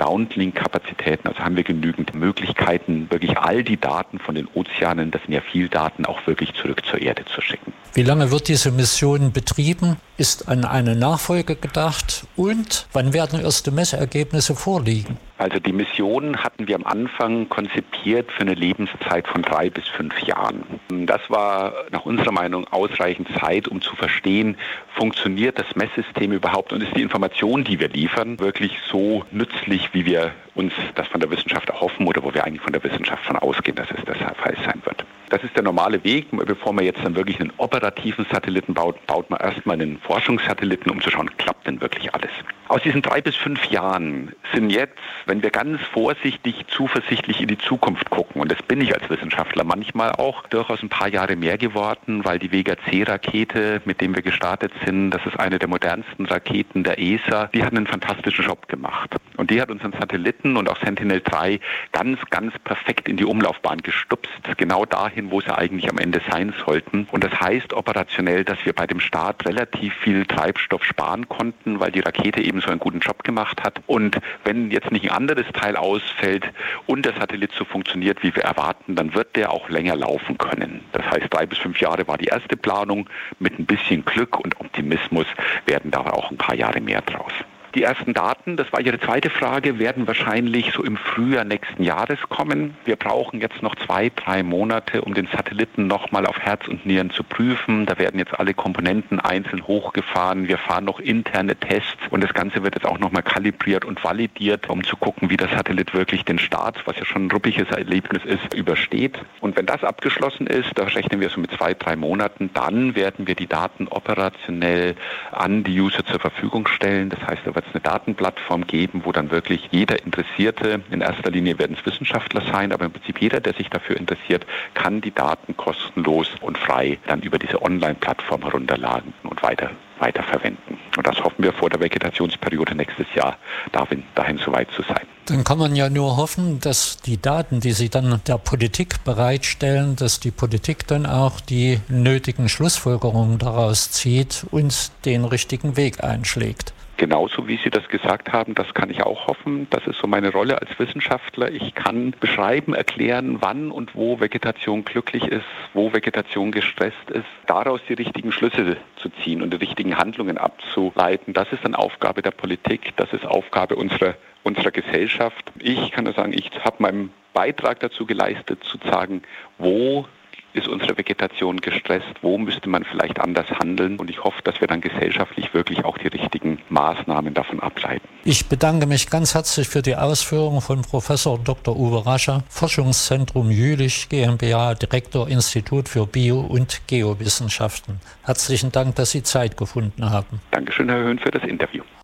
Downlink-Kapazitäten, also haben wir genügend Möglichkeiten, wirklich all die Daten von den Ozeanen, das sind ja viel Daten, auch wirklich zurück zur Erde zu schicken. Wie lange wird diese Mission betrieben? Ist an eine Nachfolge gedacht? Und wann werden erste Messergebnisse vorliegen? Also die Mission hatten wir am Anfang konzipiert für eine Lebenszeit von 3 bis 5 Jahren. Das war nach unserer Meinung ausreichend Zeit, um zu verstehen, funktioniert das Messsystem überhaupt und ist die Information, die wir liefern, wirklich so nützlich, wie wir uns das von der Wissenschaft erhoffen oder wo wir eigentlich von der Wissenschaft von ausgehen, dass es der Fall sein wird. Das ist der normale Weg. Bevor man jetzt dann wirklich einen operativen Satelliten baut, baut man erstmal einen Forschungssatelliten, um zu schauen, klappt denn wirklich alles. Aus diesen 3 bis 5 Jahren sind jetzt, wenn wir ganz vorsichtig, zuversichtlich in die Zukunft gucken, und das bin ich als Wissenschaftler manchmal auch, durchaus ein paar Jahre mehr geworden, weil die Vega-C-Rakete, mit dem wir gestartet sind, das ist eine der modernsten Raketen der ESA, die hat einen fantastischen Job gemacht. Und die hat unseren Satelliten und auch Sentinel-3 ganz, ganz perfekt in die Umlaufbahn gestupst, genau dahin, wo sie eigentlich am Ende sein sollten. Und das heißt operationell, dass wir bei dem Start relativ viel Treibstoff sparen konnten, weil die Rakete eben so einen guten Job gemacht hat. Und wenn jetzt nicht ein anderes Teil ausfällt und der Satellit so funktioniert, wie wir erwarten, dann wird der auch länger laufen können. Das heißt, 3 bis 5 Jahre war die erste Planung. Mit ein bisschen Glück und Optimismus werden da auch ein paar Jahre mehr draus. Die ersten Daten, das war Ihre zweite Frage, werden wahrscheinlich so im Frühjahr nächsten Jahres kommen. Wir brauchen jetzt noch 2, 3 Monate, um den Satelliten nochmal auf Herz und Nieren zu prüfen. Da werden jetzt alle Komponenten einzeln hochgefahren. Wir fahren noch interne Tests und das Ganze wird jetzt auch nochmal kalibriert und validiert, um zu gucken, wie der Satellit wirklich den Start, was ja schon ein ruppiges Erlebnis ist, übersteht. Und wenn das abgeschlossen ist, da rechnen wir so mit 2, 3 Monaten, dann werden wir die Daten operationell an die User zur Verfügung stellen. Das heißt, da wird es eine Datenplattform geben, wo dann wirklich jeder Interessierte, in erster Linie werden es Wissenschaftler sein, aber im Prinzip jeder, der sich dafür interessiert, kann die Daten kostenlos und frei dann über diese Online-Plattform herunterladen und weiterverwenden. Und das hoffen wir vor der Vegetationsperiode nächstes Jahr dahin so weit zu sein. Dann kann man ja nur hoffen, dass die Daten, die Sie dann der Politik bereitstellen, dass die Politik dann auch die nötigen Schlussfolgerungen daraus zieht und den richtigen Weg einschlägt. Genauso wie Sie das gesagt haben, das kann ich auch hoffen. Das ist so meine Rolle als Wissenschaftler. Ich kann beschreiben, erklären, wann und wo Vegetation glücklich ist, wo Vegetation gestresst ist, daraus die richtigen Schlüsse zu ziehen und die richtigen Handlungen abzuleiten. Das ist dann Aufgabe der Politik, das ist Aufgabe unserer Gesellschaft. Ich kann nur sagen, ich habe meinen Beitrag dazu geleistet, zu sagen, wo ist unsere Vegetation gestresst, wo müsste man vielleicht anders handeln, und ich hoffe, dass wir dann gesellschaftlich wirklich auch die richtigen Maßnahmen davon ableiten. Ich bedanke mich ganz herzlich für die Ausführungen von Professor Dr. Uwe Rascher, Forschungszentrum Jülich GmbH, Direktor Institut für Bio- und Geowissenschaften. Herzlichen Dank, dass Sie Zeit gefunden haben. Dankeschön, Herr Höhn, für das Interview.